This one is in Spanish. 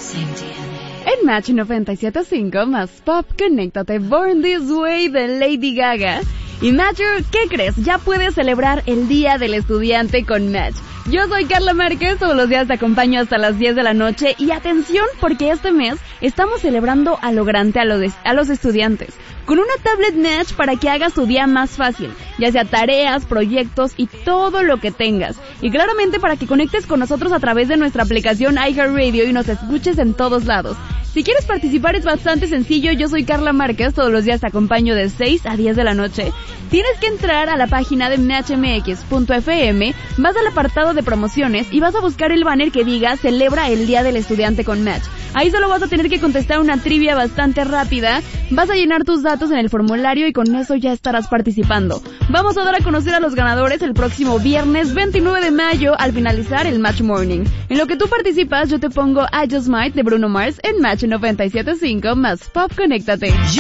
En Match 97.5 más Pop, conéctate Born This Way de Lady Gaga. Y Matcher, ¿qué crees? Ya puedes celebrar el Día del Estudiante con Match. Yo soy Carla Márquez, todos los días te acompaño hasta las 10 de la noche y atención porque este mes estamos celebrando a lo grande a los estudiantes con una tablet Match para que hagas tu día más fácil, ya sea tareas, proyectos y todo lo que tengas. Y claramente para que conectes con nosotros a través de nuestra aplicación iHeartRadio y nos escuches en todos lados. Si quieres participar es bastante sencillo, yo soy Carla Márquez, todos los días te acompaño de 6 a 10 de la noche. Tienes que entrar a la página de matchmx.fm, vas al apartado de promociones y vas a buscar el banner que diga Celebra el Día del Estudiante con Match. Ahí solo vas a tener que contestar una trivia bastante rápida, vas a llenar tus datos en el formulario y con eso ya estarás participando. Vamos a dar a conocer a los ganadores el próximo viernes 29 de mayo al finalizar el Match Morning. En lo que tú participas yo te pongo I Just Might de Bruno Mars en Match 97.5 más Pop, conéctate.